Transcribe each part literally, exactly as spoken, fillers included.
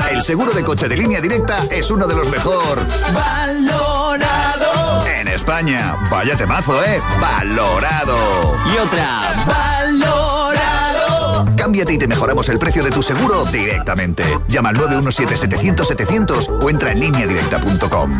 El seguro de coche de Línea Directa es uno de los mejor valorado en España. Vaya temazo, ¿eh? Valorado. Y otra. Valorado. Cámbiate y te mejoramos el precio de tu seguro directamente. Llama al nueve uno siete, setecientos, setecientos o entra en línea directa punto com.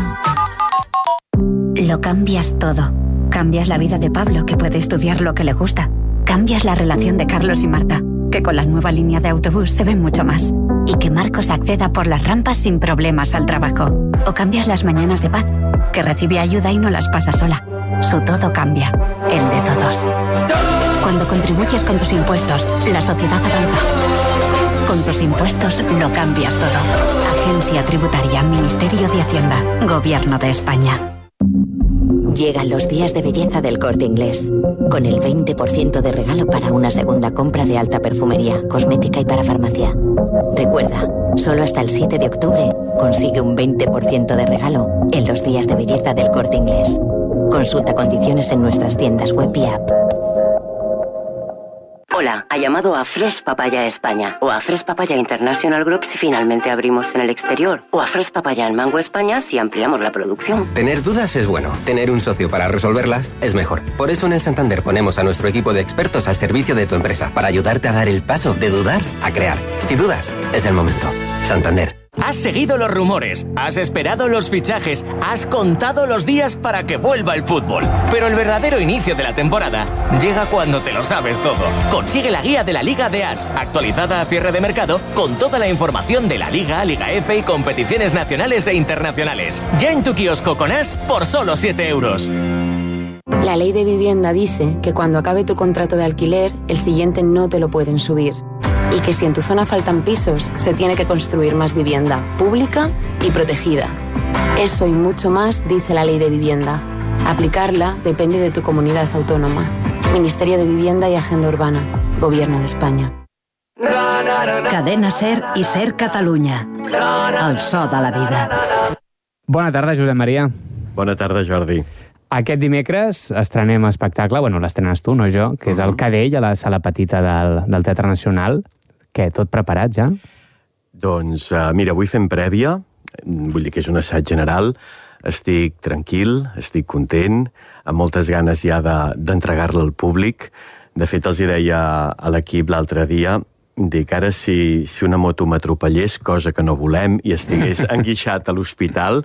Lo cambias todo. Cambias la vida de Pablo, que puede estudiar lo que le gusta. Cambias la relación de Carlos y Marta, que con la nueva línea de autobús se ven mucho más. Y que Marcos acceda por las rampas sin problemas al trabajo. O cambias las mañanas de Paz, que recibe ayuda y no las pasa sola. Su todo cambia, el de todos. Cuando contribuyes con tus impuestos, la sociedad avanza. Con tus impuestos lo cambias todo. Agencia Tributaria, Ministerio de Hacienda, Gobierno de España. Llegan los días de belleza del Corte Inglés, con el veinte por ciento de regalo para una segunda compra de alta perfumería, cosmética y para farmacia. Recuerda, solo hasta el siete de octubre consigue un veinte por ciento de regalo en los días de belleza del Corte Inglés. Consulta condiciones en nuestras tiendas web y app. Hola, ha llamado a Fresh Papaya España o a Fresh Papaya International Group si finalmente abrimos en el exterior o a Fresh Papaya en Mango España si ampliamos la producción. Tener dudas es bueno, tener un socio para resolverlas es mejor. Por eso en el Santander ponemos a nuestro equipo de expertos al servicio de tu empresa para ayudarte a dar el paso de dudar a crear. Si dudas, es el momento. Santander. Has seguido los rumores, has esperado los fichajes, has contado los días para que vuelva el fútbol. Pero el verdadero inicio de la temporada llega cuando te lo sabes todo. Consigue la guía de la Liga de As, actualizada a cierre de mercado, con toda la información de la Liga, Liga F y competiciones nacionales e internacionales. Ya en tu kiosco con As por solo siete euros. La ley de vivienda dice que cuando acabe tu contrato de alquiler, el siguiente no te lo pueden subir. Y que si en tu zona faltan pisos, se tiene que construir más vivienda, pública y protegida. Eso y mucho más dice la ley de vivienda. Aplicarla depende de tu comunidad autónoma. Ministerio de Vivienda y Agenda Urbana. Gobierno de España. Cadena SER i SER Catalunya. El so de la vida. Bona tarda, Josep Maria. Bona tarda, Jordi. Aquest dimecres estrenem espectacle, bueno, l'estrenes tu, no jo, que és el Cadell a la Sala Petita del, del Teatre Nacional. Què, tot preparat ja? Doncs, uh, mira, avui fem prèvia, vull dir que és un assaig general, estic tranquil, estic content, amb moltes ganes ja de, d'entregar-la al públic. De fet, els hi deia a l'equip l'altre dia, dic, ara si, si una moto m'atropellés, cosa que no volem, i estigués enguixat a l'hospital,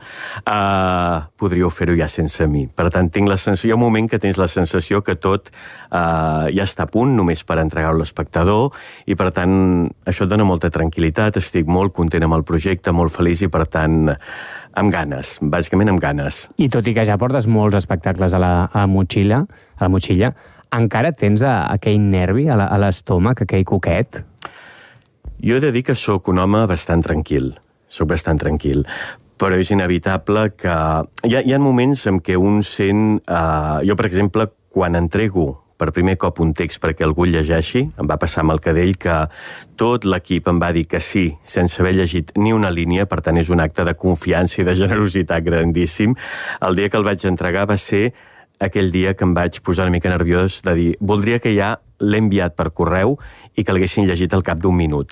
eh, podríeu fer-ho ja sense mi. Per tant, tinc la sensació, hi ha un moment que tens la sensació que tot eh, ja està a punt, només per entregar-ho a l'espectador, i per tant, això et dona molta tranquil·litat, estic molt content amb el projecte, molt feliç, i per tant, amb ganes, bàsicament amb ganes. I tot i que ja portes molts espectacles a la, a la motxilla, a la motxilla, encara tens a, aquell nervi a l'estómac, aquell coquet? Jo he de dir que sóc un home bastant tranquil, sóc bastant tranquil, però és inevitable que... Hi ha, hi ha moments en què un sent... Uh, jo, per exemple, quan entrego per primer cop un text perquè algú el llegeixi, em va passar amb el Cadell que tot l'equip em va dir que sí, sense haver llegit ni una línia, per tant és un acte de confiança i de generositat grandíssim. El dia que el vaig entregar va ser aquell dia que em vaig posar una mica nerviós de dir, voldria que ja l'he enviat per correu i que l'haguessin llegit al cap d'un minut.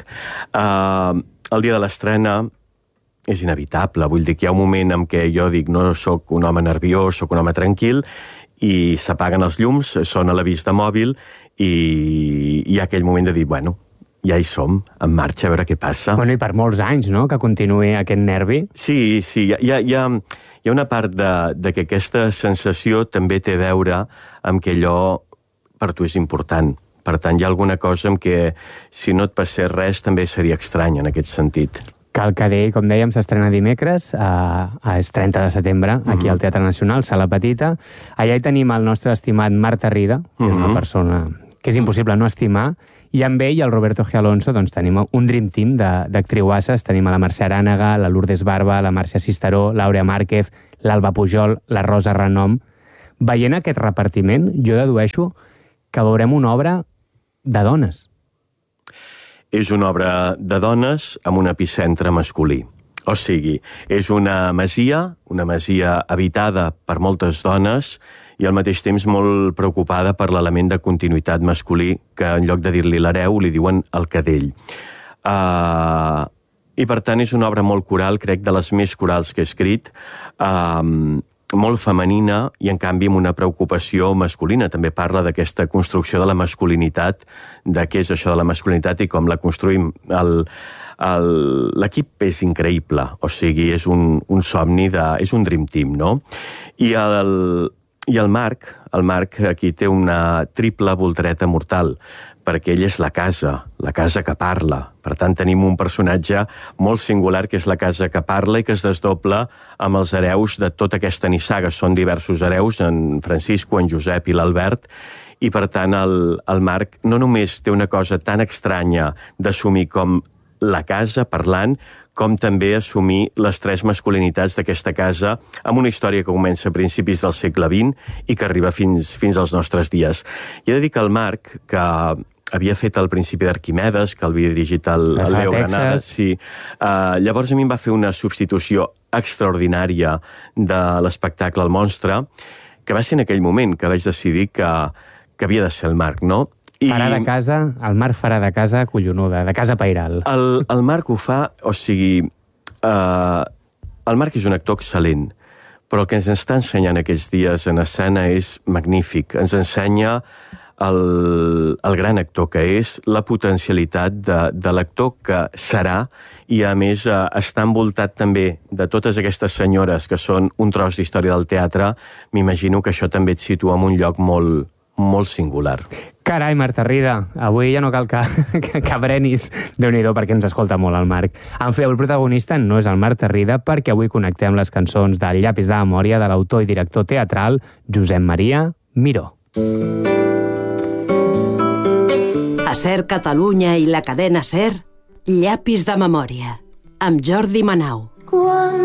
Uh, el dia de l'estrena és inevitable, vull dir que hi ha un moment en què jo dic no sóc un home nerviós, sóc un home tranquil, i s'apaguen els llums, sona l'avís de mòbil i hi ha aquell moment de dir, bueno, ja hi som, en marxa, a veure què passa. Bueno, i per molts anys, no?, que continuï aquest nervi. Sí, sí, hi ha, hi ha, hi ha una part de, de que aquesta sensació també té a veure amb que allò per tu és important. Per tant, hi ha alguna cosa en què si no et passés res també seria estrany en aquest sentit. Que el Cadell, com dèiem, s'estrena dimecres, a, a és trenta de setembre, aquí al Teatre Nacional, Sala Petita. Allà hi tenim el nostre estimat Marc Tarrida, que és una persona que és impossible no estimar, i amb ell i el Roberto G. Alonso doncs, tenim un dream team d'actriuasses. Tenim a la Mercè Arànega, la Lourdes Barba, la Màrcia Cisteró, l'Àurea Márquez, l'Alba Pujol, la Rosa Renom. Veient aquest repartiment, jo dedueixo que veurem una obra de dones. És una obra de dones amb un epicentre masculí. O sigui, és una masia, una masia habitada per moltes dones i al mateix temps molt preocupada per l'element de continuïtat masculí que en lloc de dir-li l'hereu li diuen el cadell. Uh, i per tant és una obra molt coral, crec de les més corals que he escrit, eh, molt femenina i en canvi amb una preocupació masculina. També parla d'aquesta construcció de la masculinitat, de què és això de la masculinitat i com la construïm. L'equip és increïble, o sigui, és un, un somni, de, és un dream team, no? I el, i el Marc, el Marc aquí té una triple voltereta mortal, perquè ell és la casa, la casa que parla. Per tant, tenim un personatge molt singular, que és la casa que parla i que es desdobla amb els hereus de tota aquesta nissaga. Són diversos hereus, en Francisco, en Josep i l'Albert, i per tant el, el Marc no només té una cosa tan estranya d'assumir com la casa parlant, com també assumir les tres masculinitats d'aquesta casa amb una història que comença a principis del segle vint i que arriba fins, fins als nostres dies. I he de dir que el Marc, que havia fet el Principi d'Arquimedes, que havia dirigit el, el Leo Granada, sí, uh, llavors a mi em va fer una substitució extraordinària de l'espectacle El Monstre, que va ser en aquell moment que vaig decidir que, que havia de ser el Marc, no? I farà de casa, el Marc farà de casa collonuda, de casa pairal. El, el Marc ho fa, o sigui, uh, el Marc és un actor excel·lent, però el que ens està ensenyant aquests dies en escena és magnífic. Ens ensenya el, el gran actor que és, la potencialitat de, de l'actor que serà, i a més uh, està envoltat també de totes aquestes senyores que són un tros d'història del teatre. M'imagino que això també et situa en un lloc molt, molt singular. Carai, Marta Rida, avui ja no cal que, que, que brenis, Déu-n'hi-do, perquè ens escolta molt el Marc. En fi, el protagonista no és el Marta Rida, perquè avui connectem les cançons del Llapis de memòria de l'autor i director teatral Josep Maria Miró. A Ser Catalunya i la cadena Ser, Llapis de memòria, amb Jordi Manau.